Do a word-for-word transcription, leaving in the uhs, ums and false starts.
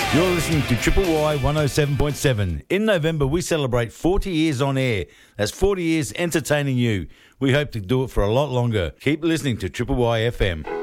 You're listening to Triple Y one oh seven point seven. In November, we celebrate forty years on air. That's forty years entertaining you. We hope to do it for a lot longer. Keep listening to Triple Y F M.